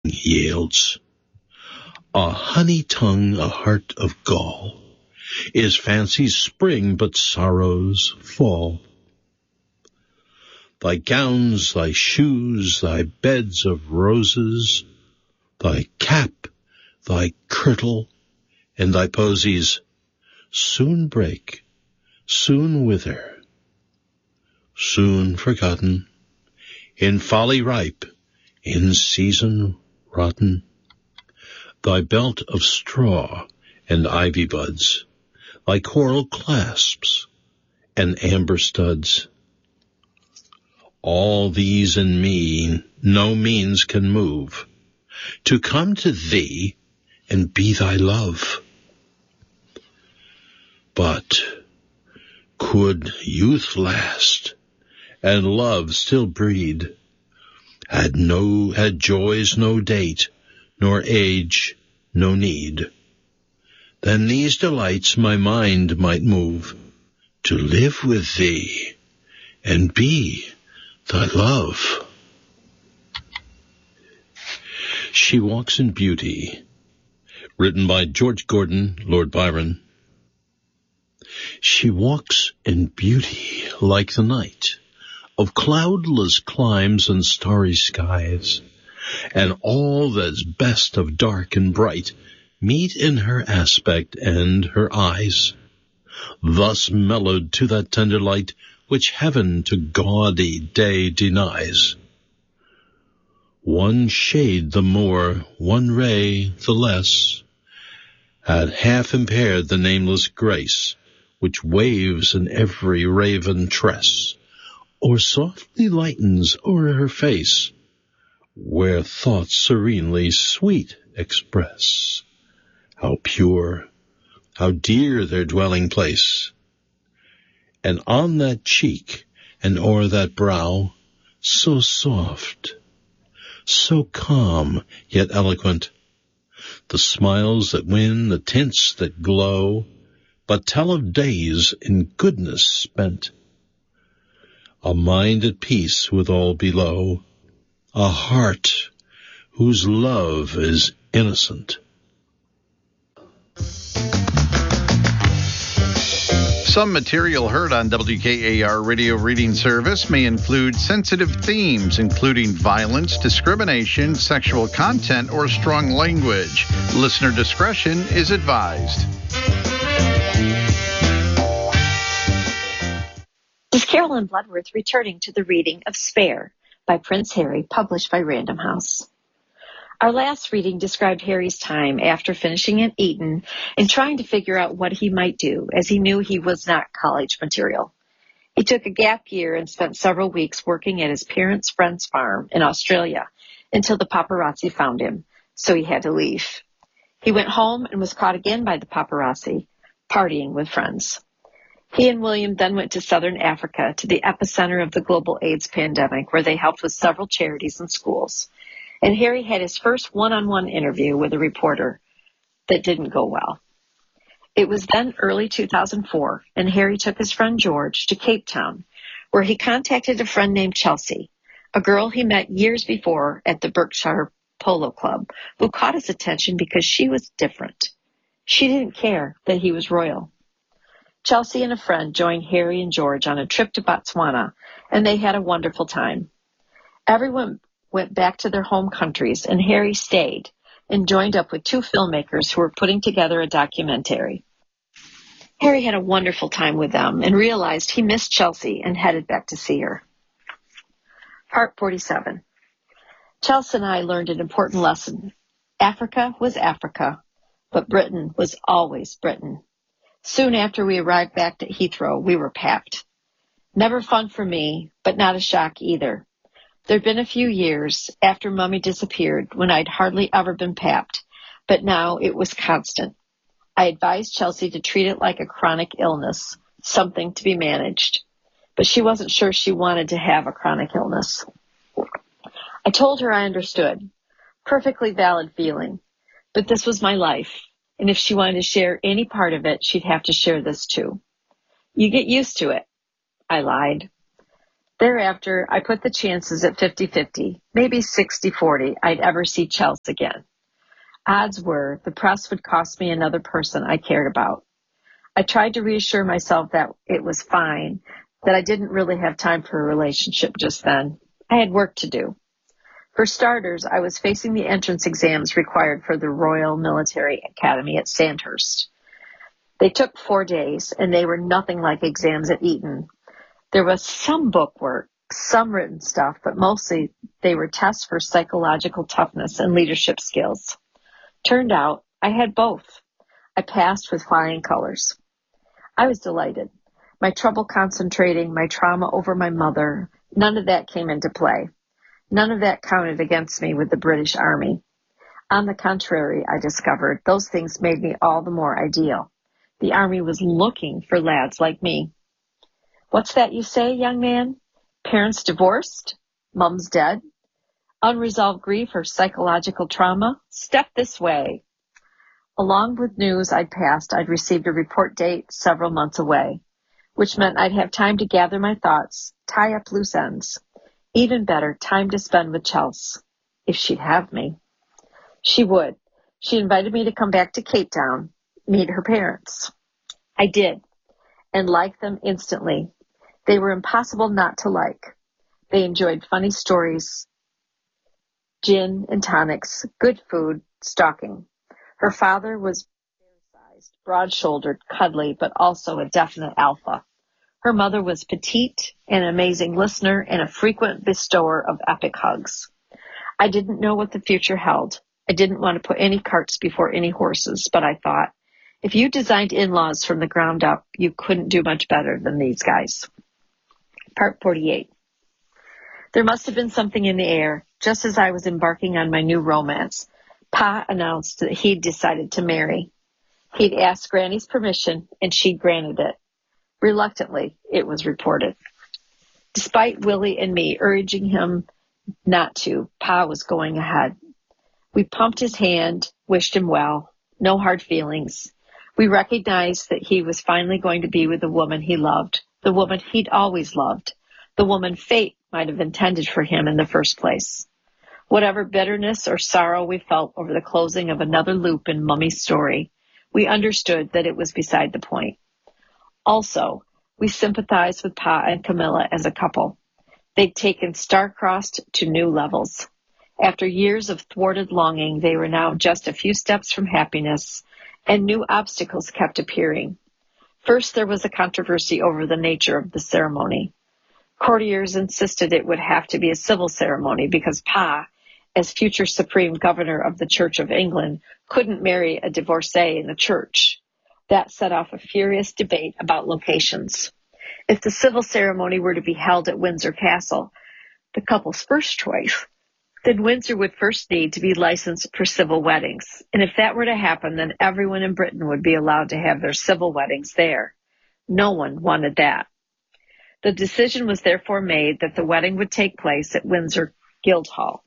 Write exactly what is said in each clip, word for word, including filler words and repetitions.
yields. A honey tongue, a heart of gall, is fancy's spring, but sorrow's fall. Thy gowns, thy shoes, thy beds of roses, thy cap, thy kirtle, and thy posies soon break, soon wither, soon forgotten, in folly ripe, in season rotten. Thy belt of straw and ivy buds, thy coral clasps and amber studs, all these in me no means can move, to come to thee and be thy love. But could youth last, and love still breed, had no, had joys no date, nor age no need, then these delights my mind might move, to live with thee and be thy love. She Walks in Beauty, written by George Gordon, Lord Byron. She walks in beauty like the night of cloudless climes and starry skies, and all that's best of dark and bright meet in her aspect and her eyes, thus mellowed to that tender light which heaven to gaudy day denies. One shade the more, one ray the less, had half impaired the nameless grace which waves in every raven tress, or softly lightens o'er her face, where thoughts serenely sweet express. How pure, how dear their dwelling place! And on that cheek and o'er that brow, so soft, so calm, yet eloquent, the smiles that win, the tints that glow, but tell of days in goodness spent. A mind at peace with all below, a heart whose love is innocent. Some material heard on W K A R Radio Reading Service may include sensitive themes, including violence, discrimination, sexual content, or strong language. Listener discretion is advised. This is Carolyn Bloodworth returning to the reading of Spare by Prince Harry, published by Random House. Our last reading described Harry's time after finishing at Eton and trying to figure out what he might do, as he knew he was not college material. He took a gap year and spent several weeks working at his parents' friend's farm in Australia until the paparazzi found him, so he had to leave. He went home and was caught again by the paparazzi, partying with friends. He and William then went to southern Africa, to the epicenter of the global AIDS pandemic, where they helped with several charities and schools. And Harry had his first one-on-one interview with a reporter that didn't go well. It was then early two thousand four, and Harry took his friend George to Cape Town, where he contacted a friend named Chelsea, a girl he met years before at the Berkshire Polo Club, who caught his attention because she was different. She didn't care that he was royal. Chelsea and a friend joined Harry and George on a trip to Botswana, and they had a wonderful time. Everyone went back to their home countries, and Harry stayed and joined up with two filmmakers who were putting together a documentary. Harry had a wonderful time with them and realized he missed Chelsea and headed back to see her. Part forty-seven. Chelsea and I learned an important lesson. Africa was Africa, but Britain was always Britain. Soon after we arrived back at Heathrow, we were packed. Never fun for me, but not a shock either. There'd been a few years after Mummy disappeared when I'd hardly ever been papped, but now it was constant. I advised Chelsea to treat it like a chronic illness, something to be managed. But she wasn't sure she wanted to have a chronic illness. I told her I understood. Perfectly valid feeling. But this was my life, and if she wanted to share any part of it, she'd have to share this too. You get used to it, I lied. Thereafter, I put the chances at fifty-fifty, maybe sixty-forty, I'd ever see Chelsea again. Odds were the press would cost me another person I cared about. I tried to reassure myself that it was fine, that I didn't really have time for a relationship just then. I had work to do. For starters, I was facing the entrance exams required for the Royal Military Academy at Sandhurst. They took four days, and they were nothing like exams at Eton. There was some book work, some written stuff, but mostly they were tests for psychological toughness and leadership skills. Turned out I had both. I passed with flying colors. I was delighted. My trouble concentrating, my trauma over my mother, none of that came into play. None of that counted against me with the British Army. On the contrary, I discovered, those things made me all the more ideal. The Army was looking for lads like me. What's that you say, young man? Parents divorced? Mum's dead? Unresolved grief or psychological trauma? Step this way. Along with news I'd passed, I'd received a report date several months away, which meant I'd have time to gather my thoughts, tie up loose ends. Even better, time to spend with Chelsea, if she'd have me. She would. She invited me to come back to Cape Town, meet her parents. I did, and liked them instantly. They were impossible not to like. They enjoyed funny stories, gin and tonics, good food, stalking. Her father was fair-sized, broad-shouldered, cuddly, but also a definite alpha. Her mother was petite, an amazing listener, and a frequent bestower of epic hugs. I didn't know what the future held. I didn't want to put any carts before any horses, but I thought, if you designed in-laws from the ground up, you couldn't do much better than these guys. Part forty-eight. There must have been something in the air. Just as I was embarking on my new romance, Pa announced that he'd decided to marry. He'd asked Granny's permission, and she'd granted it. Reluctantly, it was reported. Despite Willie and me urging him not to, Pa was going ahead. We pumped his hand, wished him well. No hard feelings. We recognized that he was finally going to be with the woman he loved, the woman he'd always loved, the woman fate might have intended for him in the first place. Whatever bitterness or sorrow we felt over the closing of another loop in Mummy's story, we understood that it was beside the point. Also, we sympathized with Pa and Camilla as a couple. They'd taken star-crossed to new levels. After years of thwarted longing, they were now just a few steps from happiness, and new obstacles kept appearing. First, there was a controversy over the nature of the ceremony. Courtiers insisted it would have to be a civil ceremony because Pa, as future Supreme Governor of the Church of England, couldn't marry a divorcee in the church. That set off a furious debate about locations. If the civil ceremony were to be held at Windsor Castle, the couple's first choice, then Windsor would first need to be licensed for civil weddings. And if that were to happen, then everyone in Britain would be allowed to have their civil weddings there. No one wanted that. The decision was therefore made that the wedding would take place at Windsor Guildhall.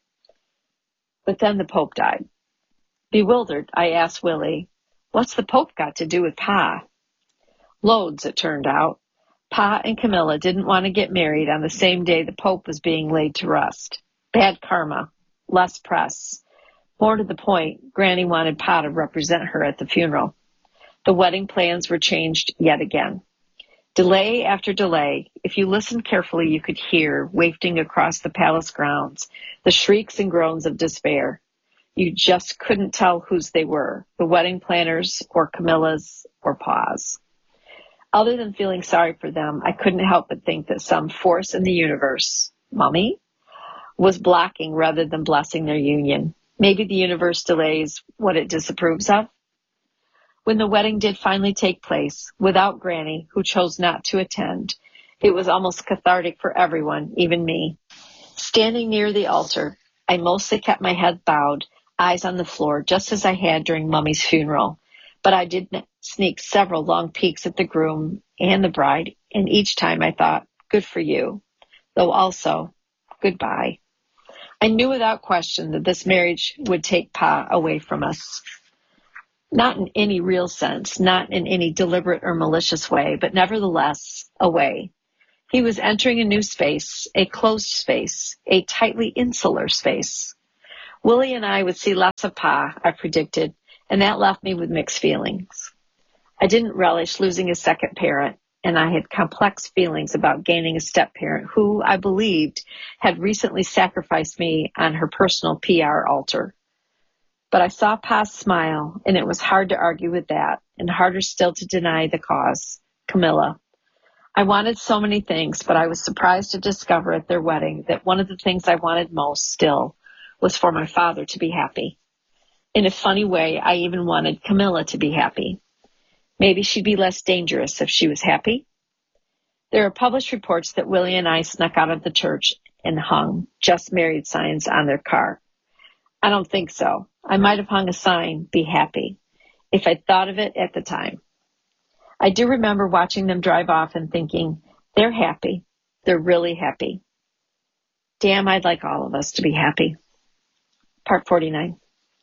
But then the Pope died. Bewildered, I asked Willie, what's the Pope got to do with Pa? Loads, it turned out. Pa and Camilla didn't want to get married on the same day the Pope was being laid to rest. Bad karma, less press. More to the point, Granny wanted Pa to represent her at the funeral. The wedding plans were changed yet again. Delay after delay. If you listened carefully, you could hear, wafting across the palace grounds, the shrieks and groans of despair. You just couldn't tell whose they were, the wedding planners or Camilla's or Pa's. Other than feeling sorry for them, I couldn't help but think that some force in the universe, Mummy, was blocking rather than blessing their union. Maybe the universe delays what it disapproves of. When the wedding did finally take place, without Granny, who chose not to attend, it was almost cathartic for everyone, even me. Standing near the altar, I mostly kept my head bowed, eyes on the floor, just as I had during Mummy's funeral. But I did sneak several long peeks at the groom and the bride, and each time I thought, good for you, though also, goodbye. I knew without question that this marriage would take Pa away from us. Not in any real sense, not in any deliberate or malicious way, but nevertheless, away. He was entering a new space, a closed space, a tightly insular space. Willie and I would see lots of Pa, I predicted, and that left me with mixed feelings. I didn't relish losing a second parent, and I had complex feelings about gaining a step-parent who, I believed, had recently sacrificed me on her personal P R altar. But I saw Pa's smile, and it was hard to argue with that, and harder still to deny the cause, Camilla. I wanted so many things, but I was surprised to discover at their wedding that one of the things I wanted most still was for my father to be happy. In a funny way, I even wanted Camilla to be happy. Maybe she'd be less dangerous if she was happy. There are published reports that Willie and I snuck out of the church and hung just married signs on their car. I don't think so. I might have hung a sign, be happy, if I'd thought of it at the time. I do remember watching them drive off and thinking, they're happy. They're really happy. Damn, I'd like all of us to be happy. Part forty-nine.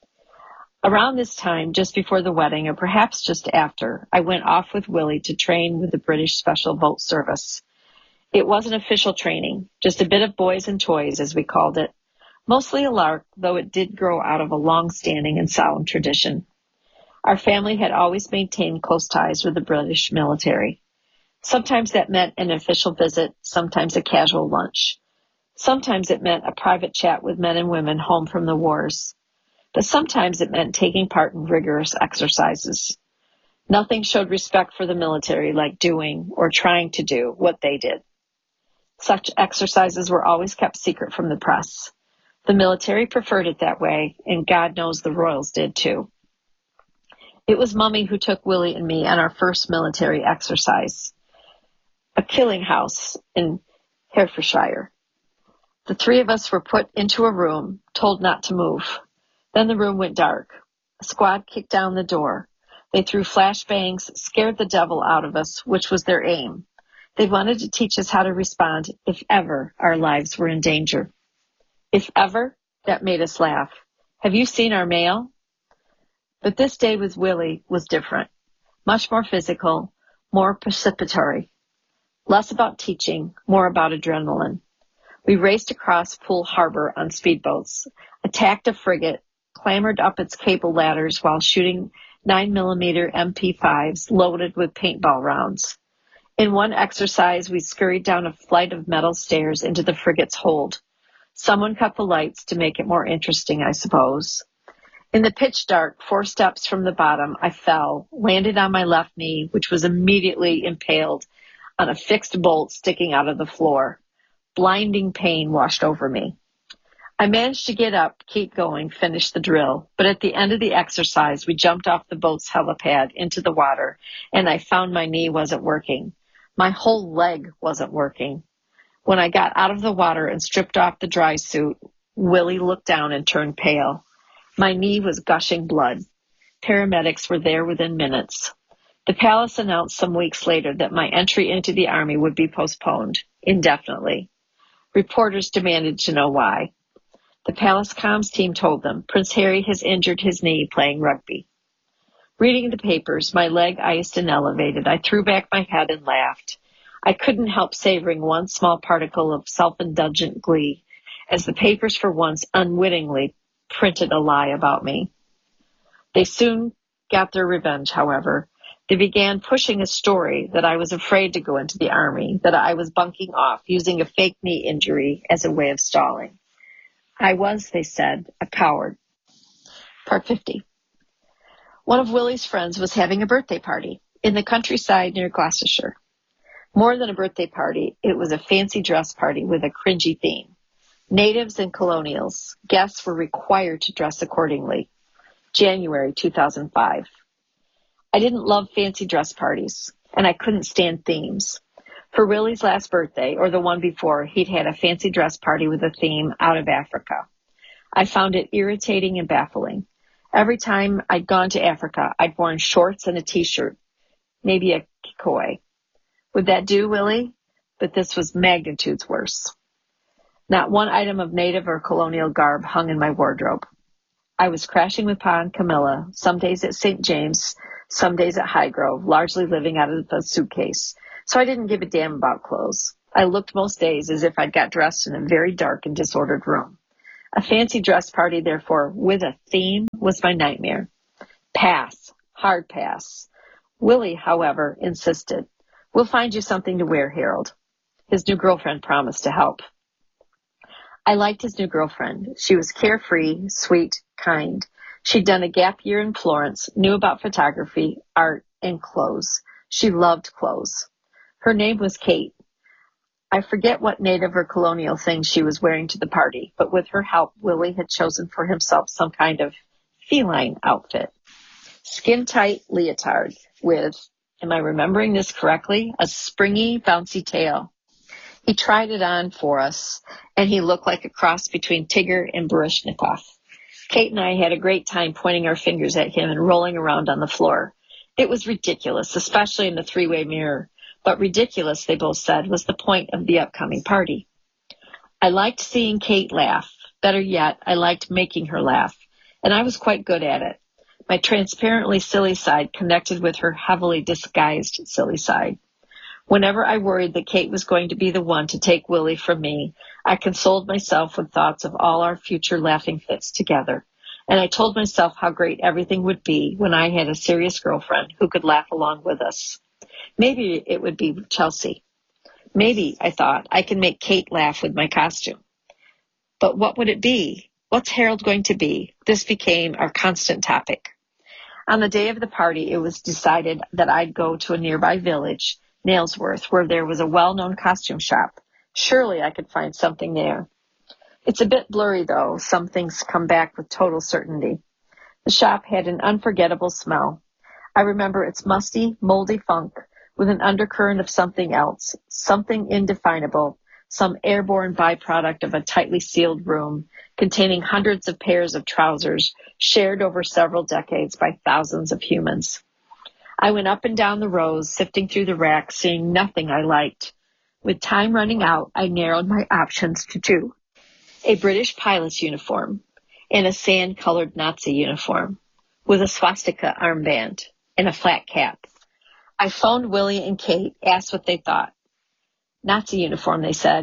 Around this time, just before the wedding, or perhaps just after, I went off with Willie to train with the British Special Boat Service. It wasn't official training, just a bit of boys and toys, as we called it. Mostly a lark, though it did grow out of a long-standing and solemn tradition. Our family had always maintained close ties with the British military. Sometimes that meant an official visit, sometimes a casual lunch. Sometimes it meant a private chat with men and women home from the wars. But sometimes it meant taking part in rigorous exercises. Nothing showed respect for the military like doing or trying to do what they did. Such exercises were always kept secret from the press. The military preferred it that way, and God knows the Royals did too. It was Mummy who took Willie and me on our first military exercise, a killing house in Herefordshire. The three of us were put into a room, told not to move. Then the room went dark. A squad kicked down the door. They threw flashbangs, scared the devil out of us, which was their aim. They wanted to teach us how to respond if ever our lives were in danger. If ever, that made us laugh. Have you seen our mail? But this day with Willie was different, much more physical, more precipitory, less about teaching, more about adrenaline. We raced across Poole Harbor on speedboats, attacked a frigate, clambered up its cable ladders while shooting nine millimeter M P fives loaded with paintball rounds. In one exercise, we scurried down a flight of metal stairs into the frigate's hold. Someone cut the lights to make it more interesting, I suppose. In the pitch dark, four steps from the bottom, I fell, landed on my left knee, which was immediately impaled on a fixed bolt sticking out of the floor. Blinding pain washed over me. I managed to get up, keep going, finish the drill, but at the end of the exercise, we jumped off the boat's helipad into the water, and I found my knee wasn't working. My whole leg wasn't working. When I got out of the water and stripped off the dry suit, Willie looked down and turned pale. My knee was gushing blood. Paramedics were there within minutes. The palace announced some weeks later that my entry into the army would be postponed indefinitely. Reporters demanded to know why. The palace comms team told them Prince Harry has injured his knee playing rugby. Reading the papers, my leg iced and elevated. I threw back my head and laughed. I couldn't help savoring one small particle of self-indulgent glee as the papers for once unwittingly printed a lie about me. They soon got their revenge, however. They began pushing a story that I was afraid to go into the army, that I was bunking off, using a fake knee injury as a way of stalling. I was, they said, a coward. Part fifty. One of Willie's friends was having a birthday party in the countryside near Gloucestershire. More than a birthday party, it was a fancy dress party with a cringy theme. Natives and colonials, guests were required to dress accordingly. January two thousand five. I didn't love fancy dress parties, and I couldn't stand themes. For Willie's last birthday, or the one before, he'd had a fancy dress party with a theme out of Africa. I found it irritating and baffling. Every time I'd gone to Africa, I'd worn shorts and a t-shirt, maybe a kikoi. Would that do, Willie? But this was magnitudes worse. Not one item of native or colonial garb hung in my wardrobe. I was crashing with Pa and Camilla, some days at Saint James, some days at Highgrove, largely living out of a suitcase, so I didn't give a damn about clothes. I looked most days as if I'd got dressed in a very dark and disordered room. A fancy dress party, therefore, with a theme was my nightmare. Pass. Hard pass. Willie, however, insisted. We'll find you something to wear, Harold. His new girlfriend promised to help. I liked his new girlfriend. She was carefree, sweet, kind. She'd done a gap year in Florence, knew about photography, art, and clothes. She loved clothes. Her name was Kate. I forget what native or colonial thing she was wearing to the party, but with her help, Willie had chosen for himself some kind of feline outfit. Skin-tight leotard with, am I remembering this correctly, a springy, bouncy tail. He tried it on for us, and he looked like a cross between Tigger and Baryshnikov. Kate and I had a great time pointing our fingers at him and rolling around on the floor. It was ridiculous, especially in the three-way mirror. But ridiculous, they both said, was the point of the upcoming party. I liked seeing Kate laugh. Better yet, I liked making her laugh, and I was quite good at it. My transparently silly side connected with her heavily disguised silly side. Whenever I worried that Kate was going to be the one to take Willie from me, I consoled myself with thoughts of all our future laughing fits together, and I told myself how great everything would be when I had a serious girlfriend who could laugh along with us. Maybe it would be Chelsea. Maybe, I thought, I can make Kate laugh with my costume. But what would it be? What's Harold going to be? This became our constant topic. On the day of the party, it was decided that I'd go to a nearby village, Nailsworth, where there was a well-known costume shop. Surely I could find something there. It's a bit blurry, though. Some things come back with total certainty. The shop had an unforgettable smell. I remember its musty, moldy funk with an undercurrent of something else, something indefinable, some airborne byproduct of a tightly sealed room containing hundreds of pairs of trousers shared over several decades by thousands of humans. I went up and down the rows, sifting through the racks, seeing nothing I liked. With time running out, I narrowed my options to two: a British pilot's uniform and a sand-colored Nazi uniform with a swastika armband and a flat cap. I phoned Willie and Kate, asked what they thought. Nazi uniform, they said.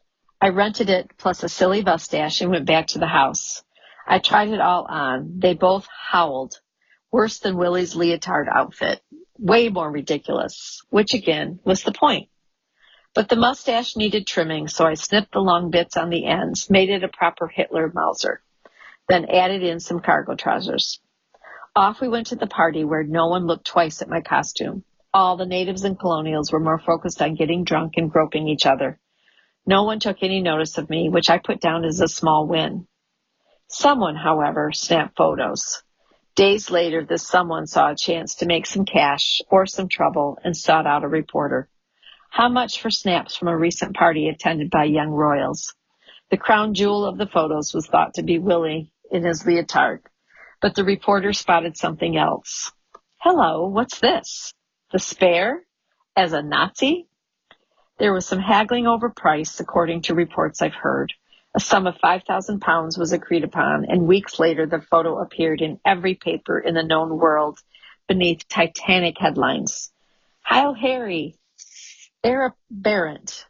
I rented it plus a silly mustache and went back to the house. I tried it all on. They both howled. Worse than Willie's leotard outfit. Way more ridiculous, which again was the point. But the mustache needed trimming, so I snipped the long bits on the ends, made it a proper Hitler Mauser, then added in some cargo trousers. Off we went to the party where no one looked twice at my costume. All the natives and colonials were more focused on getting drunk and groping each other. No one took any notice of me, which I put down as a small win. Someone, however, snapped photos. Days later, this someone saw a chance to make some cash or some trouble and sought out a reporter. How much for snaps from a recent party attended by young royals? The crown jewel of the photos was thought to be Willie in his leotard, but the reporter spotted something else. Hello, what's this? The Spare? As a Nazi? There was some haggling over price, according to reports I've heard. A sum of five thousand pounds was agreed upon, and weeks later the photo appeared in every paper in the known world beneath Titanic headlines. Heil Harry! Heir apparent.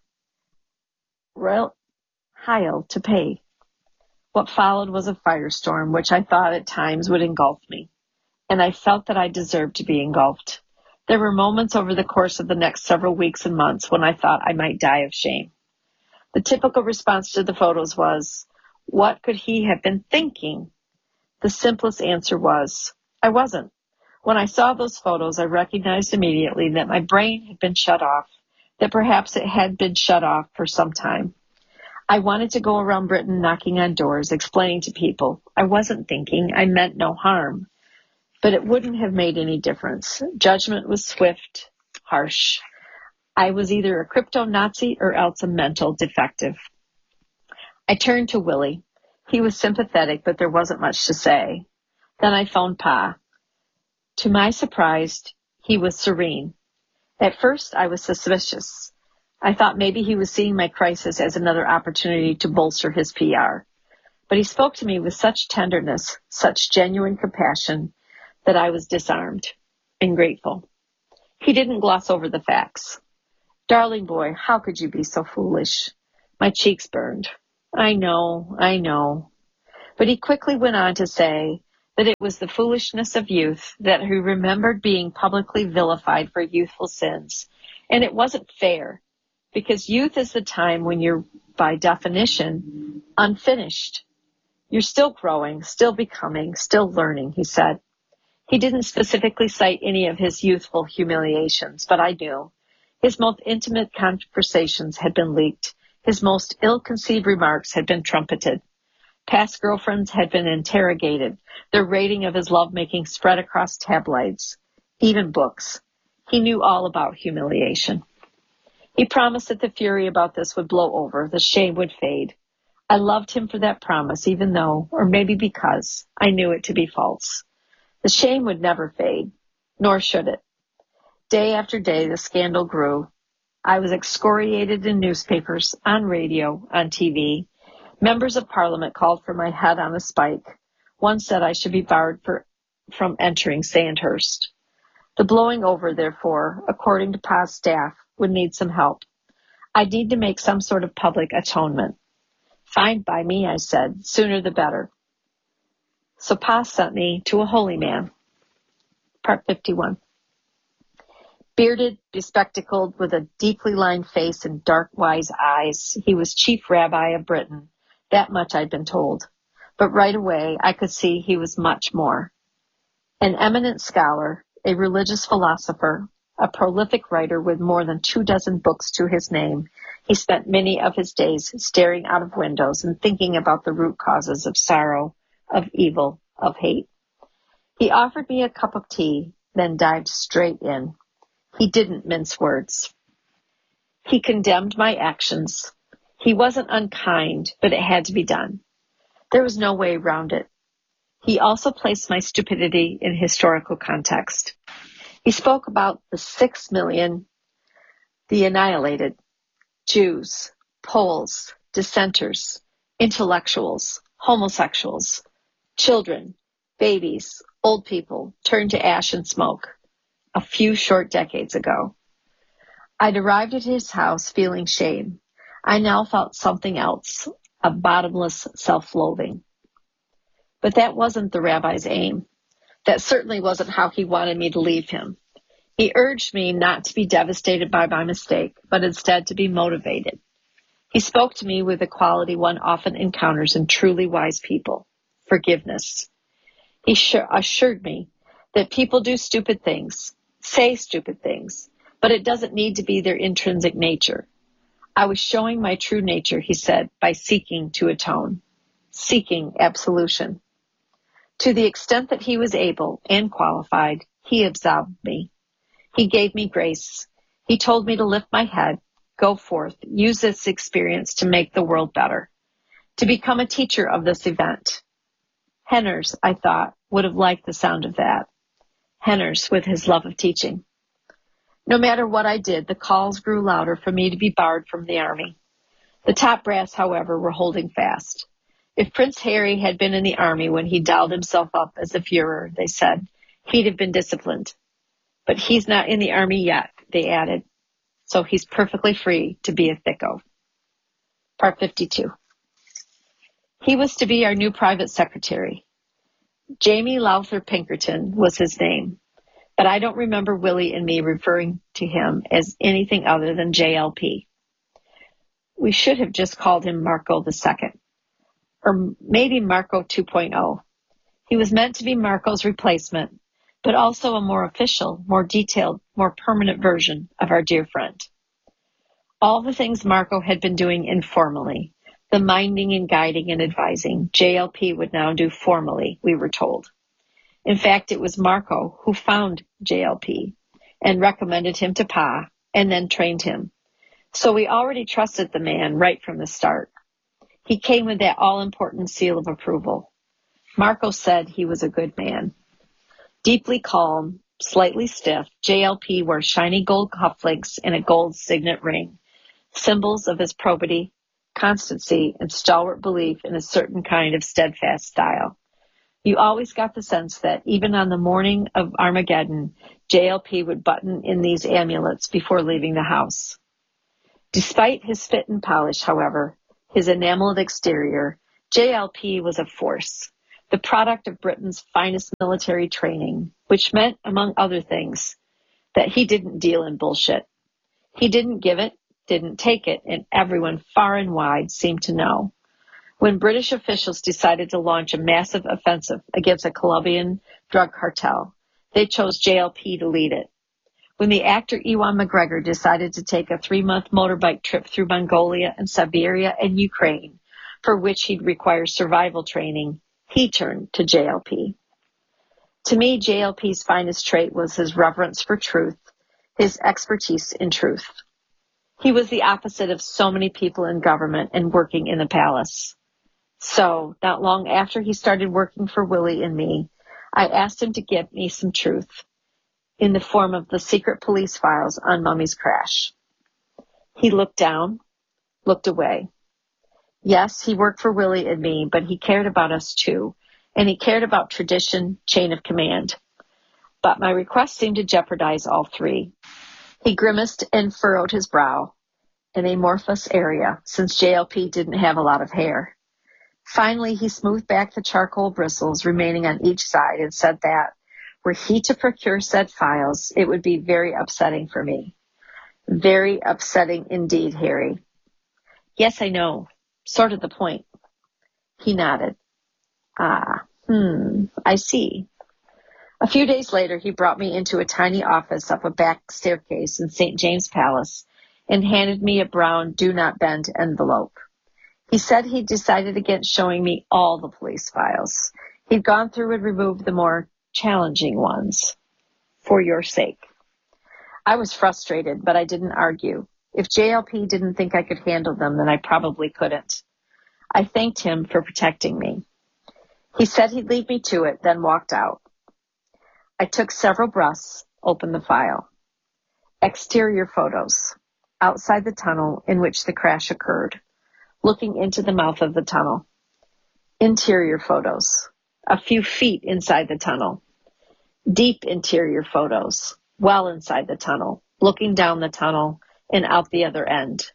Royal Heil to pay. What followed was a firestorm, which I thought at times would engulf me, and I felt that I deserved to be engulfed. There were moments over the course of the next several weeks and months when I thought I might die of shame. The typical response to the photos was, what could he have been thinking? The simplest answer was, I wasn't. When I saw those photos, I recognized immediately that my brain had been shut off, that perhaps it had been shut off for some time. I wanted to go around Britain knocking on doors, explaining to people I wasn't thinking, I meant no harm. But it wouldn't have made any difference. Judgment was swift, harsh. I was either a crypto-Nazi or else a mental defective. I turned to Willie. He was sympathetic, but there wasn't much to say. Then I phoned Pa. To my surprise, he was serene. At first, I was suspicious. I thought maybe he was seeing my crisis as another opportunity to bolster his P R. But he spoke to me with such tenderness, such genuine compassion, that I was disarmed and grateful. He didn't gloss over the facts. Darling boy, how could you be so foolish? My cheeks burned. I know, I know. But he quickly went on to say that it was the foolishness of youth, that he remembered being publicly vilified for youthful sins. And it wasn't fair, because youth is the time when you're, by definition, unfinished. You're still growing, still becoming, still learning, he said. He didn't specifically cite any of his youthful humiliations, but I knew. His most intimate conversations had been leaked. His most ill-conceived remarks had been trumpeted. Past girlfriends had been interrogated, their rating of his lovemaking spread across tabloids, even books. He knew all about humiliation. He promised that the fury about this would blow over, the shame would fade. I loved him for that promise, even though, or maybe because, I knew it to be false. The shame would never fade, nor should it. Day after day, the scandal grew. I was excoriated in newspapers, on radio, on T V. Members of Parliament called for my head on a spike. One said I should be barred for, from entering Sandhurst. The blowing over, therefore, according to Pa's staff, would need some help. I'd need to make some sort of public atonement. Fine by me, I said, sooner the better. So Pa sent me to a holy man. Part fifty-one. Bearded, bespectacled, with a deeply lined face and dark, wise eyes, he was chief rabbi of Britain. That much I'd been told. But right away, I could see he was much more. An eminent scholar, a religious philosopher, a prolific writer with more than two dozen books to his name, he spent many of his days staring out of windows and thinking about the root causes of sorrow, of evil, of hate. He offered me a cup of tea, then dived straight in. He didn't mince words. He condemned my actions. He wasn't unkind, but it had to be done. There was no way around it. He also placed my stupidity in historical context. He spoke about the six million, the annihilated, Jews, Poles, dissenters, intellectuals, homosexuals, children, babies, old people, turned to ash and smoke a few short decades ago. I'd arrived at his house feeling shame. I now felt something else, a bottomless self-loathing. But that wasn't the rabbi's aim. That certainly wasn't how he wanted me to leave him. He urged me not to be devastated by my mistake, but instead to be motivated. He spoke to me with the quality one often encounters in truly wise people, forgiveness. He sure assured me that people do stupid things, say stupid things, but it doesn't need to be their intrinsic nature. I was showing my true nature, he said, by seeking to atone, seeking absolution. To the extent that he was able and qualified, he absolved me. He gave me grace. He told me to lift my head, go forth, use this experience to make the world better, to become a teacher of this event. Henners, I thought, would have liked the sound of that. Henners with his love of teaching. No matter what I did, the calls grew louder for me to be barred from the army. The top brass, however, were holding fast. If Prince Harry had been in the army when he dialed himself up as a Führer, they said, he'd have been disciplined. But he's not in the army yet, they added, so he's perfectly free to be a thicko. Part fifty-two. He was to be our new private secretary. Jamie Lowther Pinkerton was his name, but I don't remember Willie and me referring to him as anything other than J L P. We should have just called him Marco the Second, or maybe Marco two point oh. He was meant to be Marco's replacement, but also a more official, more detailed, more permanent version of our dear friend. All the things Marco had been doing informally, the minding and guiding and advising, J L P would now do formally, we were told. In fact, it was Marco who found J L P and recommended him to Pa and then trained him. So we already trusted the man right from the start. He came with that all-important seal of approval. Marco said he was a good man. Deeply calm, slightly stiff, J L P wore shiny gold cufflinks and a gold signet ring, symbols of his probity, constancy, and stalwart belief in a certain kind of steadfast style. You always got the sense that even on the morning of Armageddon, J L P would button in these amulets before leaving the house. Despite his spit and polish, however, his enameled exterior, J L P was a force, the product of Britain's finest military training, which meant, among other things, that he didn't deal in bullshit. He didn't give it, didn't take it, and everyone far and wide seemed to know. When British officials decided to launch a massive offensive against a Colombian drug cartel, they chose J L P to lead it. When the actor Ewan McGregor decided to take a three-month motorbike trip through Mongolia and Siberia and Ukraine, for which he'd require survival training, he turned to J L P. To me, J L P's finest trait was his reverence for truth, his expertise in truth. He was the opposite of so many people in government and working in the palace. So, not long after he started working for Willie and me, I asked him to give me some truth in the form of the secret police files on Mummy's crash. He looked down, looked away. Yes, he worked for Willie and me, but he cared about us too, and he cared about tradition, chain of command. But my request seemed to jeopardize all three. He grimaced and furrowed his brow, an amorphous area, since J L P didn't have a lot of hair. Finally, he smoothed back the charcoal bristles remaining on each side and said that, were he to procure said files, it would be very upsetting for me. Very upsetting indeed, Harry. Yes, I know. Sort of the point. He nodded. Ah, hmm, I see. A few days later, he brought me into a tiny office up a back staircase in Saint James Palace and handed me a brown do not bend envelope. He said he'd decided against showing me all the police files. He'd gone through and removed the more challenging ones. For your sake. I was frustrated, but I didn't argue. If J L P didn't think I could handle them, then I probably couldn't. I thanked him for protecting me. He said he'd leave me to it, then walked out. I took several breaths, opened the file. Exterior photos. Outside the tunnel in which the crash occurred. Looking into the mouth of the tunnel. Interior photos. A few feet inside the tunnel. Deep interior photos. Well inside the tunnel. Looking down the tunnel and out the other end.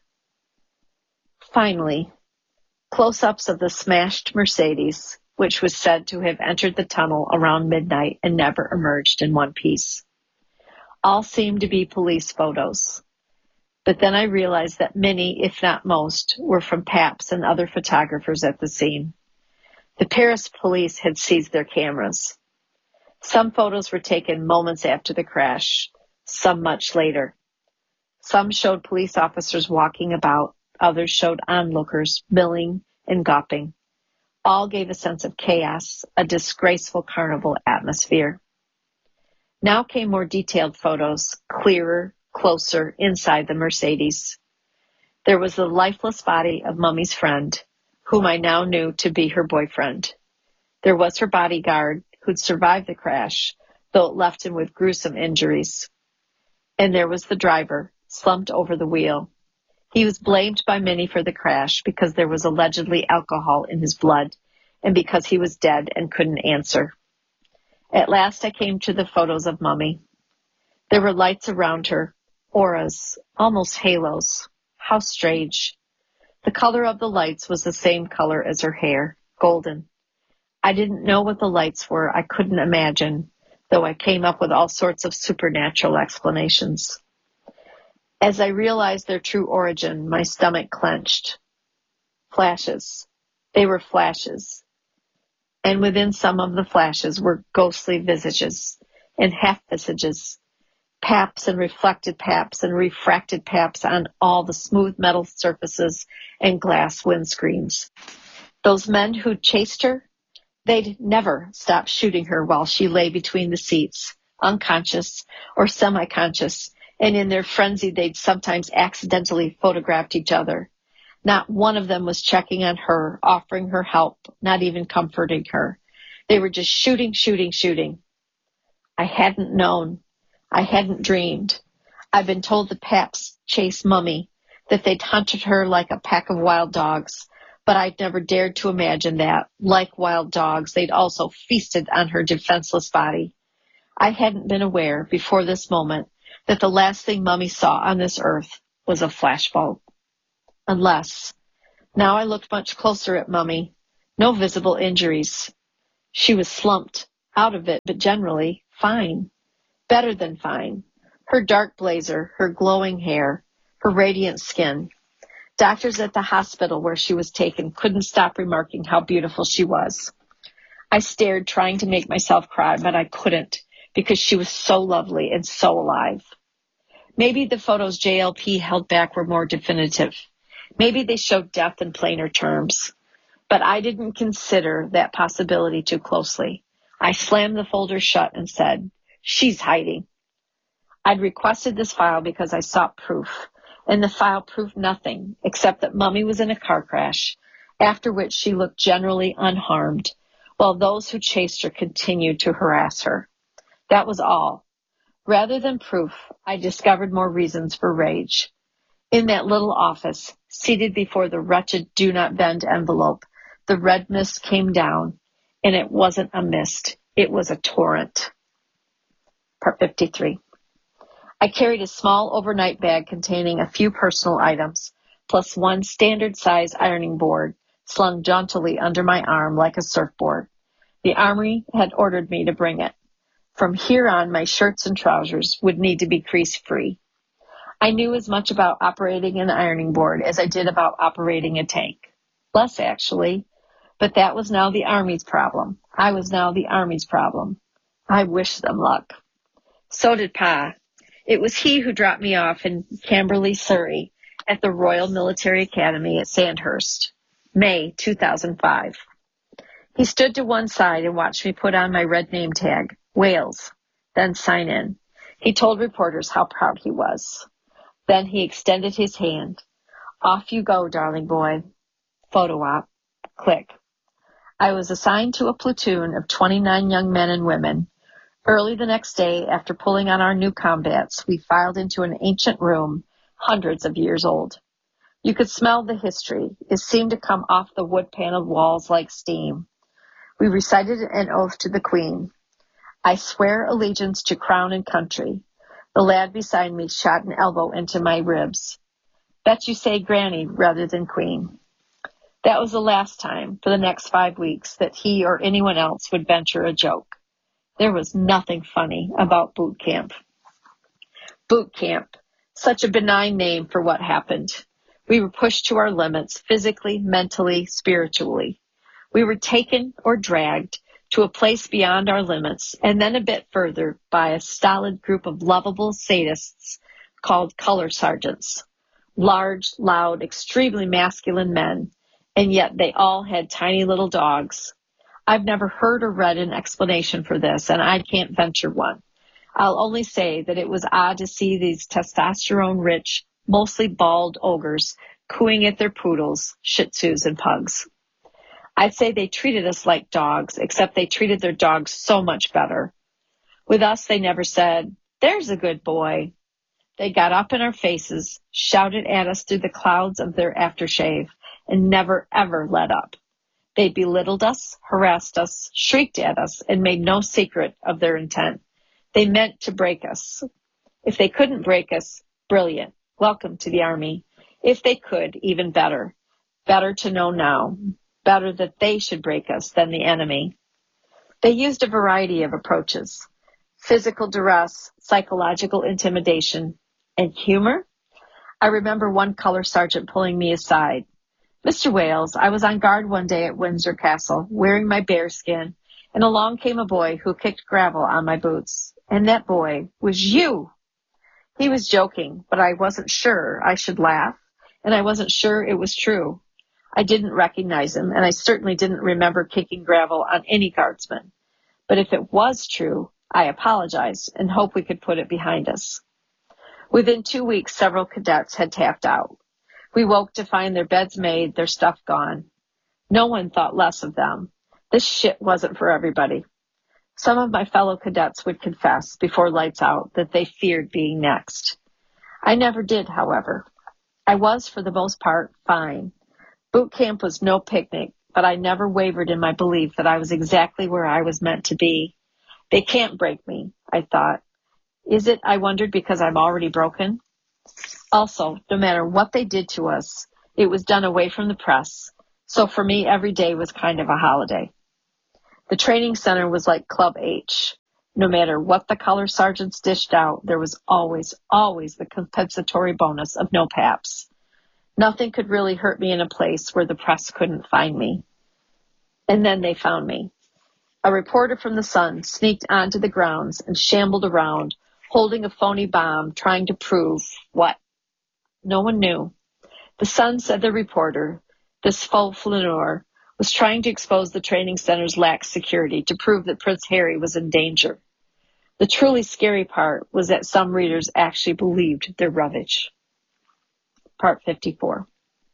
Finally, close-ups of the smashed Mercedes, which was said to have entered the tunnel around midnight and never emerged in one piece. All seemed to be police photos. But then I realized that many, if not most, were from Paps and other photographers at the scene. The Paris police had seized their cameras. Some photos were taken moments after the crash, some much later. Some showed police officers walking about, others showed onlookers milling and gawping. All gave a sense of chaos, a disgraceful carnival atmosphere. Now came more detailed photos, clearer, closer, inside the Mercedes. There was the lifeless body of Mummy's friend, whom I now knew to be her boyfriend. There was her bodyguard, who'd survived the crash, though it left him with gruesome injuries. And there was the driver, slumped over the wheel. He was blamed by many for the crash because there was allegedly alcohol in his blood and because he was dead and couldn't answer. At last I came to the photos of Mummy. There were lights around her, auras, almost halos. How strange. The color of the lights was the same color as her hair, golden. I didn't know what the lights were. I couldn't imagine, though I came up with all sorts of supernatural explanations. As I realized their true origin, my stomach clenched. Flashes. They were flashes. And within some of the flashes were ghostly visages and half-visages, paps and reflected paps and refracted paps on all the smooth metal surfaces and glass windscreens. Those men who chased her, they'd never stop shooting her while she lay between the seats, unconscious or semi-conscious, and in their frenzy they'd sometimes accidentally photographed each other. Not one of them was checking on her, offering her help, not even comforting her. They were just shooting, shooting, shooting. I hadn't known. I hadn't dreamed. I'd been told the Paps chased Mummy, that they'd hunted her like a pack of wild dogs, but I'd never dared to imagine that, like wild dogs, they'd also feasted on her defenseless body. I hadn't been aware, before this moment, that the last thing Mummy saw on this earth was a flashbulb. Unless, now I looked much closer at Mummy. No visible injuries. She was slumped, out of it, but generally fine. Better than fine. Her dark blazer, her glowing hair, her radiant skin. Doctors at the hospital where she was taken couldn't stop remarking how beautiful she was. I stared, trying to make myself cry, but I couldn't, because she was so lovely and so alive. Maybe the photos J L P held back were more definitive. Maybe they showed death in plainer terms. But I didn't consider that possibility too closely. I slammed the folder shut and said, "She's hiding." I'd requested this file because I sought proof, and the file proved nothing except that Mummy was in a car crash, after which she looked generally unharmed, while those who chased her continued to harass her. That was all. Rather than proof, I discovered more reasons for rage. In that little office, seated before the wretched do not bend envelope, the red mist came down, and it wasn't a mist. It was a torrent. Part fifty-three. I carried a small overnight bag containing a few personal items, plus one standard-size ironing board slung jauntily under my arm like a surfboard. The Army had ordered me to bring it. From here on, my shirts and trousers would need to be crease-free. I knew as much about operating an ironing board as I did about operating a tank. Less, actually. But that was now the Army's problem. I was now the Army's problem. I wished them luck. So did Pa. It was he who dropped me off in Camberley, Surrey, at the Royal Military Academy at Sandhurst, May two thousand five. He stood to one side and watched me put on my red name tag, Wales, then sign in. He told reporters how proud he was. Then he extended his hand. "Off you go, darling boy." Photo op. Click. I was assigned to a platoon of twenty-nine young men and women. Early the next day, after pulling on our new combats, we filed into an ancient room, hundreds of years old. You could smell the history. It seemed to come off the wood-paneled walls like steam. We recited an oath to the Queen. "I swear allegiance to crown and country." The lad beside me shot an elbow into my ribs. "Bet you say Granny rather than Queen." That was the last time, for the next five weeks, that he or anyone else would venture a joke. There was nothing funny about boot camp. Boot camp, such a benign name for what happened. We were pushed to our limits, physically, mentally, spiritually. We were taken or dragged to a place beyond our limits, and then a bit further by a stolid group of lovable sadists called color sergeants. Large, loud, extremely masculine men, and yet they all had tiny little dogs. I've never heard or read an explanation for this, and I can't venture one. I'll only say that it was odd to see these testosterone-rich, mostly bald ogres cooing at their poodles, shih tzus, and pugs. I'd say they treated us like dogs, except they treated their dogs so much better. With us, they never said, "There's a good boy." They got up in our faces, shouted at us through the clouds of their aftershave, and never, ever let up. They belittled us, harassed us, shrieked at us, and made no secret of their intent. They meant to break us. If they couldn't break us, brilliant. Welcome to the Army. If they could, even better. Better to know now. Better that they should break us than the enemy. They used a variety of approaches. Physical duress, psychological intimidation, and humor. I remember one color sergeant pulling me aside. "Mister Wales, I was on guard one day at Windsor Castle, wearing my bearskin, and along came a boy who kicked gravel on my boots. And that boy was you." He was joking, but I wasn't sure I should laugh, and I wasn't sure it was true. I didn't recognize him, and I certainly didn't remember kicking gravel on any guardsman. But if it was true, I apologized and hope we could put it behind us. Within two weeks, several cadets had tapped out. We woke to find their beds made, their stuff gone. No one thought less of them. This shit wasn't for everybody. Some of my fellow cadets would confess, before lights out, that they feared being next. I never did, however. I was, for the most part, fine. Boot camp was no picnic, but I never wavered in my belief that I was exactly where I was meant to be. They can't break me, I thought. Is it, I wondered, because I'm already broken? Also, no matter what they did to us, It was done away from the press, so for me every day was kind of a holiday. The training center was like Club H. No matter what the color sergeants dished out, there was always, always the compensatory bonus of no paps. Nothing could really hurt me in a place where the press couldn't find me. And then they found me. A reporter from the Sun sneaked onto the grounds and shambled around, holding a phony bomb, trying to prove what? No one knew. The Sun said the reporter, this faux flaneur, was trying to expose the training center's lax security to prove that Prince Harry was in danger. The truly scary part was that some readers actually believed their rubbish. Part fifty-four.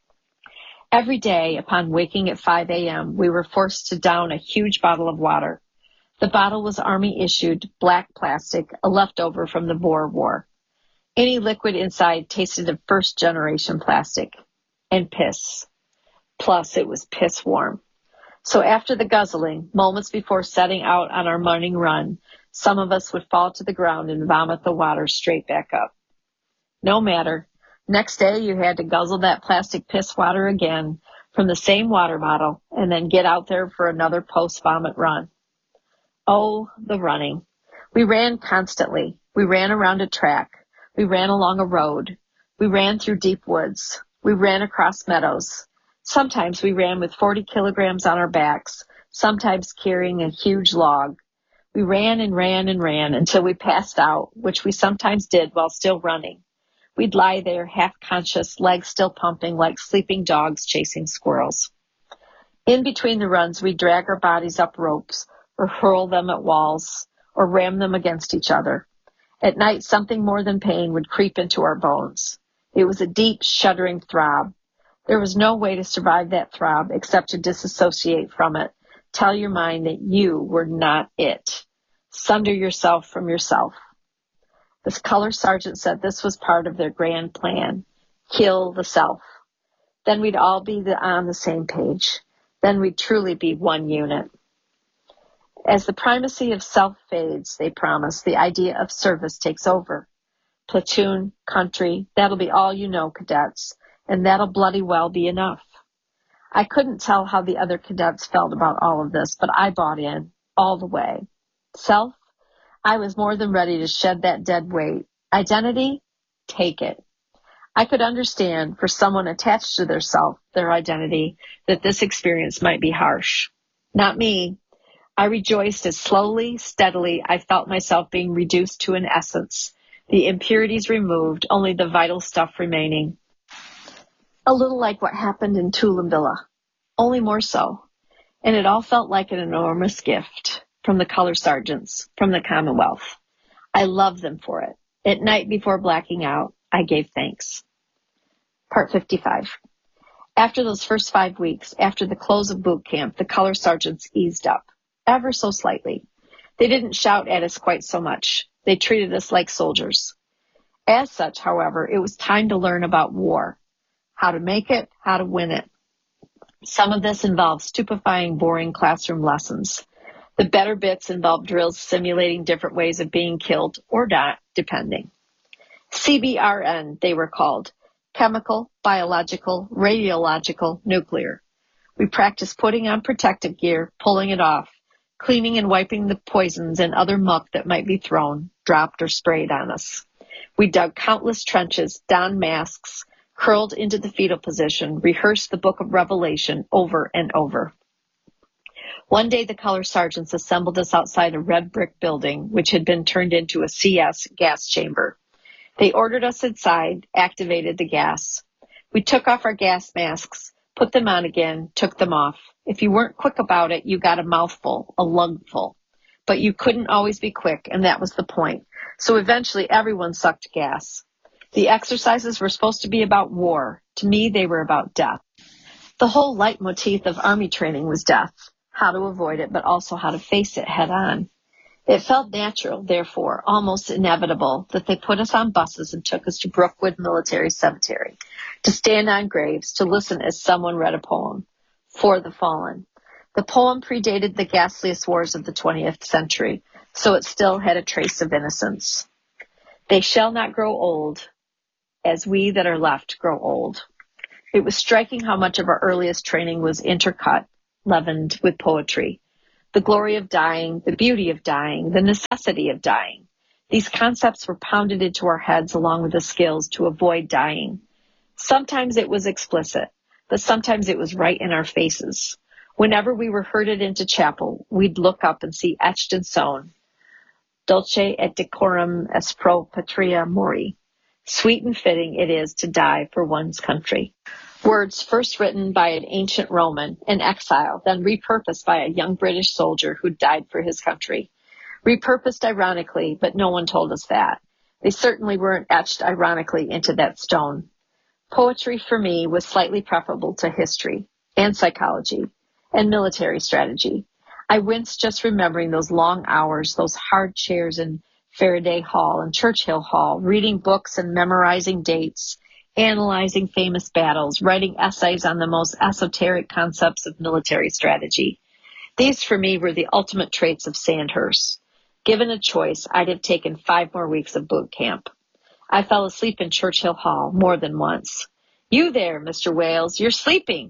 Every day, upon waking at five a.m., we were forced to down a huge bottle of water. The bottle was Army-issued, black plastic, a leftover from the Boer War. Any liquid inside tasted of first-generation plastic. And piss. Plus, it was piss warm. So after the guzzling, moments before setting out on our morning run, some of us would fall to the ground and vomit the water straight back up. No matter. Next day, you had to guzzle that plastic piss water again from the same water bottle and then get out there for another post-vomit run. Oh, the running. We ran constantly. We ran around a track. We ran along a road. We ran through deep woods. We ran across meadows. Sometimes we ran with forty kilograms on our backs, sometimes carrying a huge log. We ran and ran and ran until we passed out, which we sometimes did while still running. We'd lie there, half-conscious, legs still pumping like sleeping dogs chasing squirrels. In between the runs, we'd drag our bodies up ropes or hurl them at walls or ram them against each other. At night, something more than pain would creep into our bones. It was a deep, shuddering throb. There was no way to survive that throb except to disassociate from it. Tell your mind that you were not it. Sunder yourself from yourself. The color sergeant said this was part of their grand plan. Kill the self. Then we'd all be the, on the same page. Then we'd truly be one unit. As the primacy of self fades, they promise, the idea of service takes over. Platoon, country, that'll be all you know, cadets. And that'll bloody well be enough. I couldn't tell how the other cadets felt about all of this, but I bought in all the way. Self? I was more than ready to shed that dead weight. Identity? Take it. I could understand for someone attached to their self, their identity, that this experience might be harsh. Not me. I rejoiced as slowly, steadily, I felt myself being reduced to an essence. The impurities removed, only the vital stuff remaining. A little like what happened in Toowoomba, only more so. And it all felt like an enormous gift from the color sergeants, from the Commonwealth. I loved them for it. At night before blacking out, I gave thanks. Part fifty-five. After those first five weeks, after the close of boot camp, the color sergeants eased up, ever so slightly. They didn't shout at us quite so much. They treated us like soldiers. As such, however, it was time to learn about war. How to make it, how to win it. Some of this involved stupefying, boring classroom lessons. The better bits involved drills simulating different ways of being killed, or not, depending. C B R N, they were called. Chemical, biological, radiological, nuclear. We practiced putting on protective gear, pulling it off, cleaning and wiping the poisons and other muck that might be thrown, dropped, or sprayed on us. We dug countless trenches, donned masks, curled into the fetal position, rehearsed the book of Revelation over and over. One day the color sergeants assembled us outside a red brick building, which had been turned into a C S gas chamber. They ordered us inside, activated the gas. We took off our gas masks, put them on again, took them off. If you weren't quick about it, you got a mouthful, a lungful. But you couldn't always be quick, and that was the point. So eventually everyone sucked gas. The exercises were supposed to be about war. To me, they were about death. The whole leitmotif of Army training was death, how to avoid it, but also how to face it head on. It felt natural, therefore, almost inevitable, that they put us on buses and took us to Brookwood Military Cemetery, to stand on graves, to listen as someone read a poem, For the Fallen. The poem predated the ghastliest wars of the twentieth century, so it still had a trace of innocence. They shall not grow old, as we that are left grow old. It was striking how much of our earliest training was intercut, leavened with poetry. The glory of dying, the beauty of dying, the necessity of dying. These concepts were pounded into our heads along with the skills to avoid dying. Sometimes it was explicit, but sometimes it was right in our faces. Whenever we were herded into chapel, we'd look up and see etched and sewn, Dulce et decorum est pro patria mori. Sweet and fitting it is to die for one's country. Words first written by an ancient Roman in exile, then repurposed by a young British soldier who died for his country. Repurposed ironically, but no one told us that. They certainly weren't etched ironically into that stone. Poetry for me was slightly preferable to history and psychology and military strategy. I winced just remembering those long hours, those hard chairs in Faraday Hall and Churchill Hall, reading books and memorizing dates, analyzing famous battles, writing essays on the most esoteric concepts of military strategy. These for me were the ultimate traits of Sandhurst. Given a choice, I'd have taken five more weeks of boot camp. I fell asleep in Churchill Hall more than once. You there, Mister Wales, you're sleeping.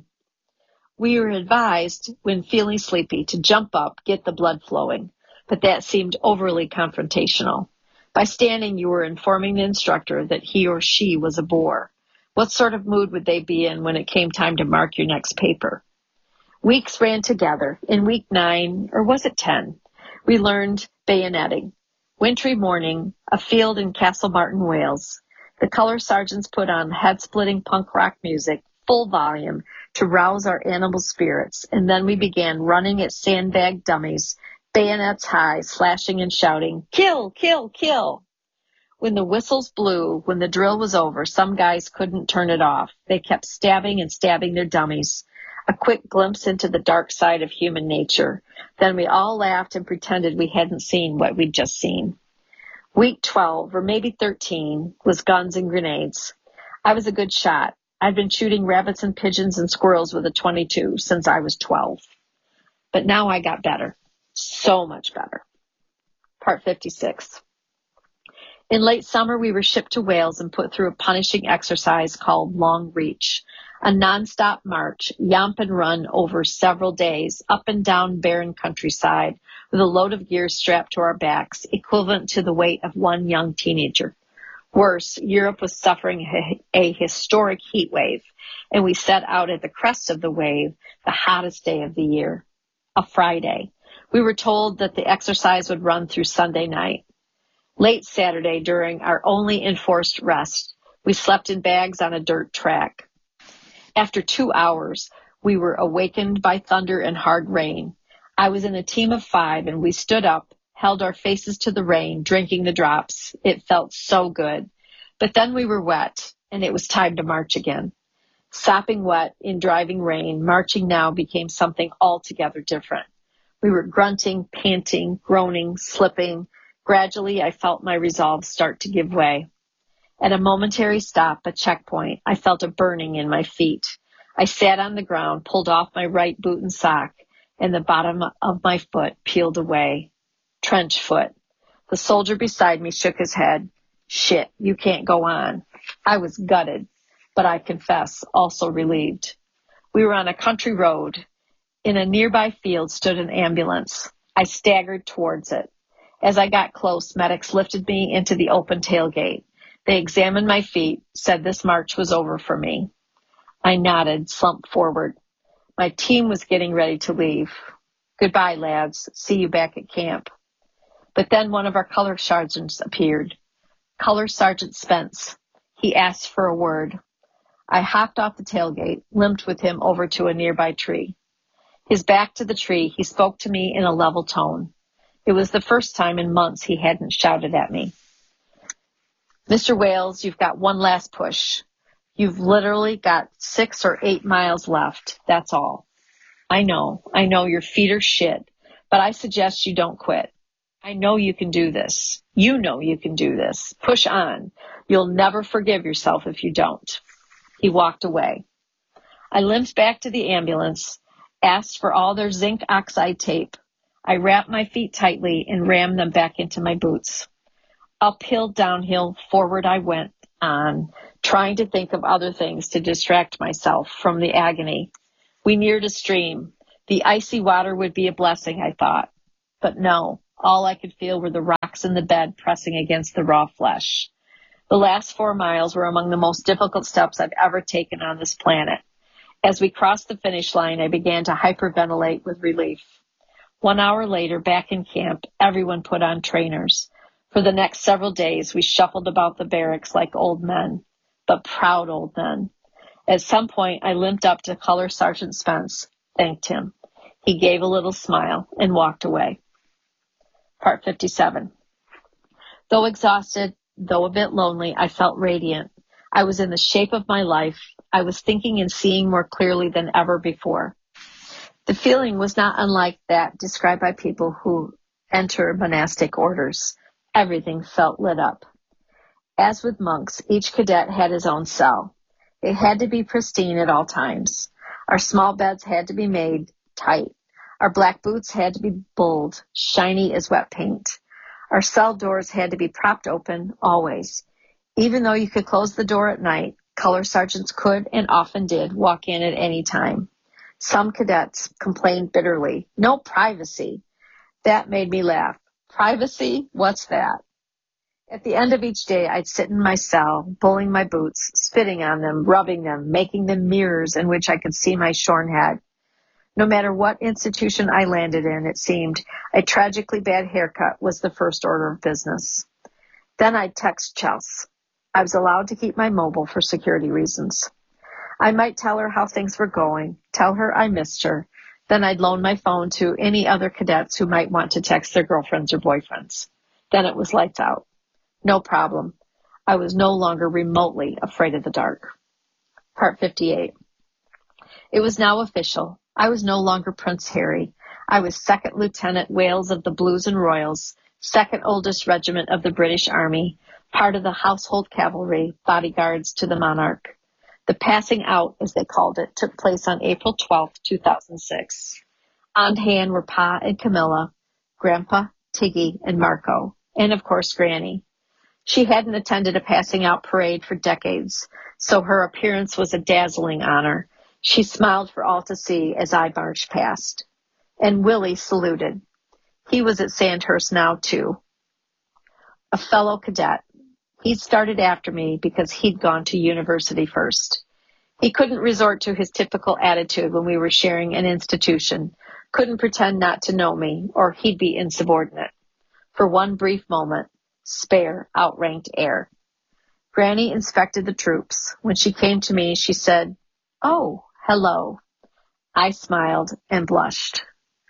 We were advised, when feeling sleepy, to jump up, get the blood flowing, but that seemed overly confrontational. By standing, you were informing the instructor that he or she was a bore. What sort of mood would they be in when it came time to mark your next paper? Weeks ran together. In week nine, or was it ten, we learned bayoneting. Wintry morning, a field in Castlemartin, Wales. The color sergeants put on head-splitting punk rock music, full volume, to rouse our animal spirits, and then we began running at sandbag dummies, bayonets high, slashing and shouting, "Kill, kill, kill!" When the whistles blew, when the drill was over, some guys couldn't turn it off. They kept stabbing and stabbing their dummies. A quick glimpse into the dark side of human nature. Then we all laughed and pretended we hadn't seen what we'd just seen. Week twelve, or maybe thirteen, was guns and grenades. I was a good shot. I'd been shooting rabbits and pigeons and squirrels with a twenty-two since I was twelve. But now I got better. So much better. Part fifty-six. In late summer, we were shipped to Wales and put through a punishing exercise called Long Reach, a nonstop march, yamp and run over several days, up and down barren countryside, with a load of gear strapped to our backs, equivalent to the weight of one young teenager. Worse, Europe was suffering a, a historic heat wave, and we set out at the crest of the wave, the hottest day of the year, a Friday. We were told that the exercise would run through Sunday night. Late Saturday, during our only enforced rest, we slept in bags on a dirt track. After two hours, we were awakened by thunder and hard rain. I was in a team of five, and we stood up, held our faces to the rain, drinking the drops. It felt so good. But then we were wet, and it was time to march again. Sopping wet in driving rain, marching now became something altogether different. We were grunting, panting, groaning, slipping. Gradually, I felt my resolve start to give way. At a momentary stop, a checkpoint, I felt a burning in my feet. I sat on the ground, pulled off my right boot and sock, and the bottom of my foot peeled away. Trench foot. The soldier beside me shook his head. Shit, you can't go on. I was gutted, but I confess, also relieved. We were on a country road. In a nearby field stood an ambulance. I staggered towards it. As I got close, medics lifted me into the open tailgate. They examined my feet, said this march was over for me. I nodded, slumped forward. My team was getting ready to leave. Goodbye, lads. See you back at camp. But then one of our color sergeants appeared. Color Sergeant Spence. He asked for a word. I hopped off the tailgate, limped with him over to a nearby tree. His back to the tree, he spoke to me in a level tone. It was the first time in months he hadn't shouted at me. Mister Wales, you've got one last push. You've literally got six or eight miles left. That's all. I know, I know your feet are shit, but I suggest you don't quit. I know you can do this. You know you can do this. Push on. You'll never forgive yourself if you don't. He walked away. I limped back to the ambulance, asked for all their zinc oxide tape. I wrapped my feet tightly and rammed them back into my boots. Uphill, downhill, forward I went on, trying to think of other things to distract myself from the agony. We neared a stream. The icy water would be a blessing, I thought. But no, all I could feel were the rocks in the bed pressing against the raw flesh. The last four miles were among the most difficult steps I've ever taken on this planet. As we crossed the finish line, I began to hyperventilate with relief. One hour later, back in camp, everyone put on trainers. For the next several days, we shuffled about the barracks like old men, but proud old men. At some point, I limped up to Color Sergeant Spence, thanked him. He gave a little smile and walked away. Part fifty-seven. Though exhausted, though a bit lonely, I felt radiant. I was in the shape of my life. I was thinking and seeing more clearly than ever before. The feeling was not unlike that described by people who enter monastic orders. Everything felt lit up. As with monks, each cadet had his own cell. It had to be pristine at all times. Our small beds had to be made tight. Our black boots had to be bulled, shiny as wet paint. Our cell doors had to be propped open, always. Even though you could close the door at night, color sergeants could and often did walk in at any time. Some cadets complained bitterly. No privacy. That made me laugh. Privacy? What's that? At the end of each day, I'd sit in my cell, bulling my boots, spitting on them, rubbing them, making them mirrors in which I could see my shorn head. No matter what institution I landed in, it seemed, a tragically bad haircut was the first order of business. Then I'd text Chelsea. I was allowed to keep my mobile for security reasons. I might tell her how things were going, tell her I missed her. Then I'd loan my phone to any other cadets who might want to text their girlfriends or boyfriends. Then it was lights out. No problem. I was no longer remotely afraid of the dark. Part fifty-eight. It was now official. I was no longer Prince Harry. I was Second Lieutenant Wales of the Blues and Royals, second oldest regiment of the British Army, part of the household cavalry, bodyguards to the monarch. The passing out, as they called it, took place on April twelfth, two thousand six. On hand were Pa and Camilla, Grandpa, Tiggy, and Marco, and of course Granny. She hadn't attended a passing out parade for decades, so her appearance was a dazzling honor. She smiled for all to see as I marched past. And Willie saluted. He was at Sandhurst now, too. A fellow cadet. He'd started after me because he'd gone to university first. He couldn't resort to his typical attitude when we were sharing an institution, couldn't pretend not to know me, or he'd be insubordinate. For one brief moment, Spare outranked air. Granny inspected the troops. When she came to me, she said, "Oh, hello." I smiled and blushed.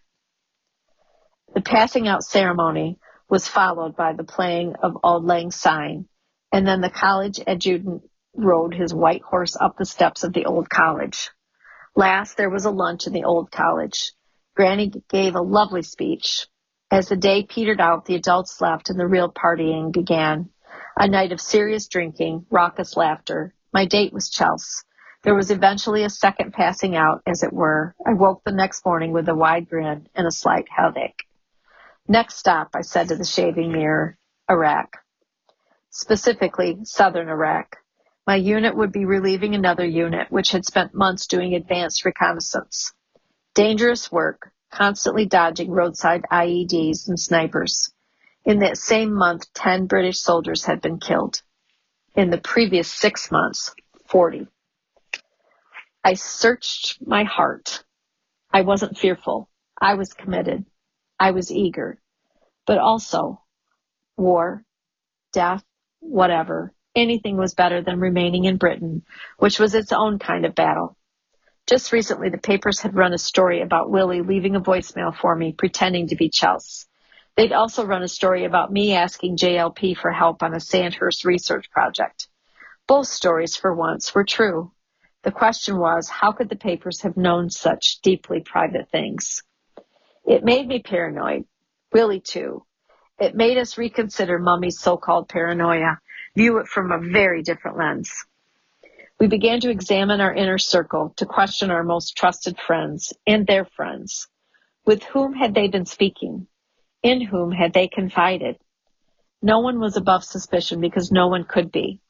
The passing out ceremony was followed by the playing of Auld Lang Syne, and then the college adjutant rode his white horse up the steps of the old college. Last, there was a lunch in the old college. Granny gave a lovely speech. As the day petered out, the adults left and the real partying began. A night of serious drinking, raucous laughter. My date was Chelsea. There was eventually a second passing out, as it were. I woke the next morning with a wide grin and a slight headache. Next stop, I said to the shaving mirror, Iraq. Specifically, southern Iraq. My unit would be relieving another unit, which had spent months doing advanced reconnaissance. Dangerous work, constantly dodging roadside I E Ds and snipers. In that same month, ten British soldiers had been killed. In the previous six months, forty. I searched my heart. I wasn't fearful. I was committed. I was eager. But also, war, death, whatever, anything was better than remaining in Britain, which was its own kind of battle. Just recently, the papers had run a story about Willie leaving a voicemail for me, pretending to be Chelsea. They'd also run a story about me asking J L P for help on a Sandhurst research project. Both stories, for once, were true. The question was, how could the papers have known such deeply private things? It made me paranoid. Willie, too. It made us reconsider Mummy's so-called paranoia, view it from a very different lens. We began to examine our inner circle, to question our most trusted friends and their friends. With whom had they been speaking? In whom had they confided? No one was above suspicion because no one could be.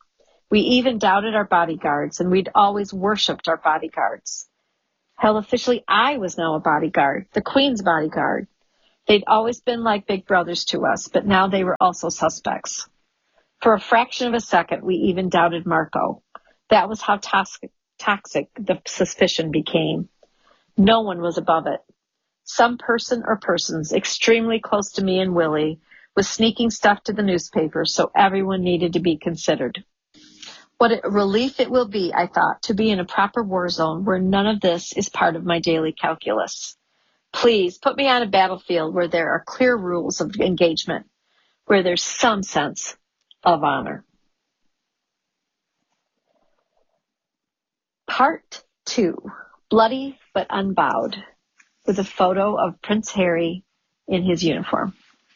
We even doubted our bodyguards, and we'd always worshipped our bodyguards. Hell, officially, I was now a bodyguard, the Queen's bodyguard. They'd always been like big brothers to us, but now they were also suspects. For a fraction of a second, we even doubted Marco. That was how toxic, toxic the suspicion became. No one was above it. Some person or persons extremely close to me and Willie was sneaking stuff to the newspapers, so everyone needed to be considered. What a relief it will be, I thought, to be in a proper war zone where none of this is part of my daily calculus. Please put me on a battlefield where there are clear rules of engagement, where there's some sense of honor. Part two, Bloody but Unbowed, with a photo of Prince Harry in his uniform.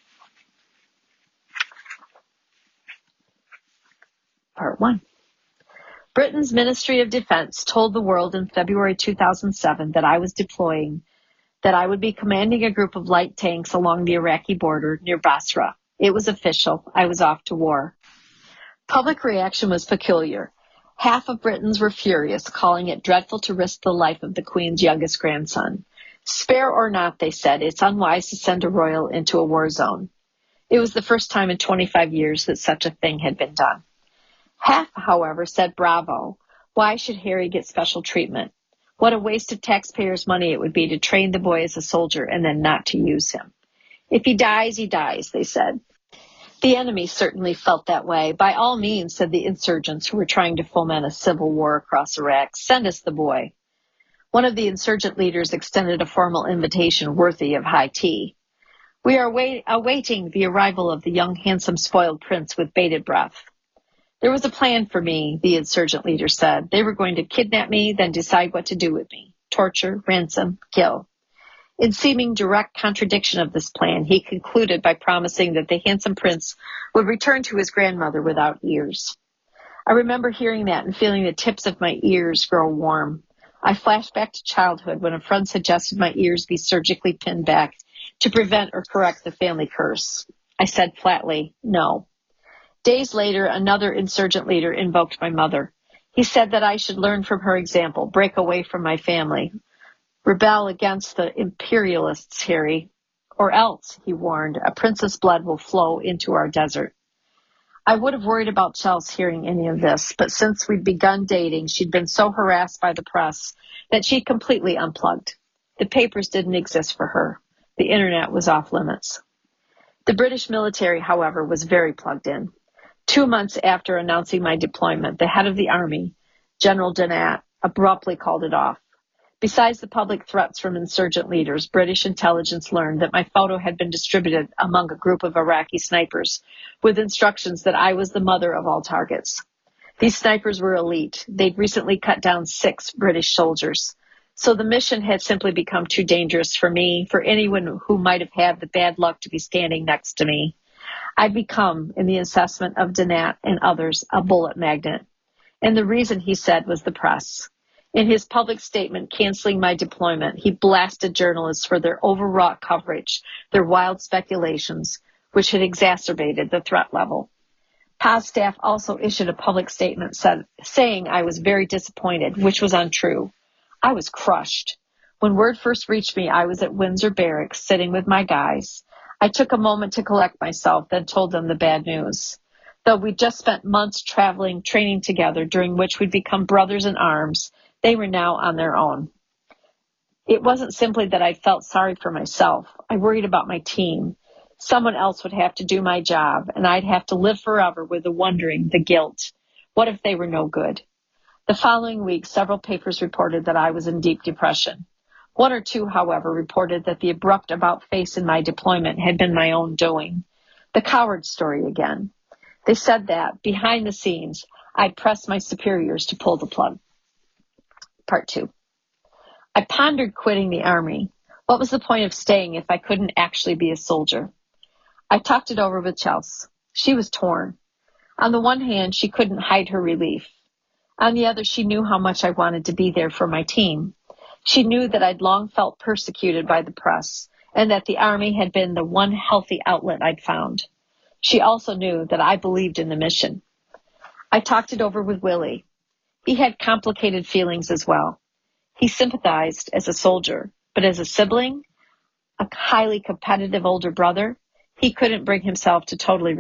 Part one. Britain's Ministry of Defense told the world in February two thousand seven that I was deploying, that I would be commanding a group of light tanks along the Iraqi border near Basra. It was official. I was off to war. Public reaction was peculiar. Half of Britons were furious, calling it dreadful to risk the life of the Queen's youngest grandson. Spare or not, they said, it's unwise to send a royal into a war zone. It was the first time in twenty-five years that such a thing had been done. Half, however, said bravo. Why should Harry get special treatment? What a waste of taxpayers' money it would be to train the boy as a soldier and then not to use him. If he dies, he dies, they said. The enemy certainly felt that way. By all means, said the insurgents who were trying to foment a civil war across Iraq, send us the boy. One of the insurgent leaders extended a formal invitation worthy of high tea. We are wait- awaiting the arrival of the young, handsome, spoiled prince with bated breath. There was a plan for me, the insurgent leader said. They were going to kidnap me, then decide what to do with me. Torture, ransom, kill. In seeming direct contradiction of this plan, he concluded by promising that the handsome prince would return to his grandmother without ears. I remember hearing that and feeling the tips of my ears grow warm. I flashed back to childhood when a friend suggested my ears be surgically pinned back to prevent or correct the family curse. I said flatly, no. Days later, another insurgent leader invoked my mother. He said that I should learn from her example, break away from my family, rebel against the imperialists, Harry, or else, he warned, a prince's blood will flow into our desert. I would have worried about Chelsea hearing any of this, but since we'd begun dating, she'd been so harassed by the press that she'd completely unplugged. The papers didn't exist for her. The internet was off limits. The British military, however, was very plugged in. Two months after announcing my deployment, the head of the army, General Donat, abruptly called it off. Besides the public threats from insurgent leaders, British intelligence learned that my photo had been distributed among a group of Iraqi snipers with instructions that I was the mother of all targets. These snipers were elite. They'd recently cut down six British soldiers. So the mission had simply become too dangerous for me, for anyone who might have had the bad luck to be standing next to me. I'd become, in the assessment of Donat and others, a bullet magnet. And the reason, he said, was the press. In his public statement canceling my deployment, he blasted journalists for their overwrought coverage, their wild speculations, which had exacerbated the threat level. P O S staff also issued a public statement said, saying I was very disappointed, which was untrue. I was crushed. When word first reached me, I was at Windsor Barracks, sitting with my guys. I took a moment to collect myself, then told them the bad news. Though we'd just spent months traveling, training together, during which we'd become brothers in arms, they were now on their own. It wasn't simply that I felt sorry for myself. I worried about my team. Someone else would have to do my job, and I'd have to live forever with the wondering, the guilt. What if they were no good? The following week, several papers reported that I was in deep depression. One or two, however, reported that the abrupt about-face in my deployment had been my own doing. The coward story again. They said that, behind the scenes, I'd pressed my superiors to pull the plug. Part two. I pondered quitting the army. What was the point of staying if I couldn't actually be a soldier? I talked it over with Chelsea. She was torn. On the one hand, she couldn't hide her relief. On the other, she knew how much I wanted to be there for my team. She knew that I'd long felt persecuted by the press and that the army had been the one healthy outlet I'd found. She also knew that I believed in the mission. I talked it over with Willie. He had complicated feelings as well. He sympathized as a soldier, but as a sibling, a highly competitive older brother, he couldn't bring himself to totally